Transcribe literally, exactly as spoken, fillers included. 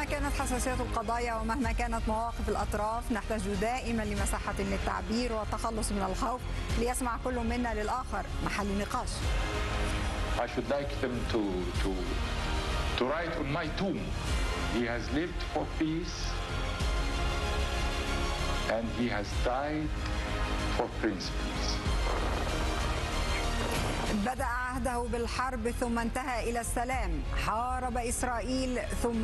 مهما كانت حساسية القضايا ومهما كانت مواقف الأطراف، نحتاج دائما لمساحة للتعبير والتخلص من الخوف ليسمع كل منا للآخر محل نقاش. I should like them to, to, to write on my tomb, he has lived for peace and he has died for principles. بدأ عهده بالحرب ثم انتهى إلى السلام، حارب إسرائيل ثم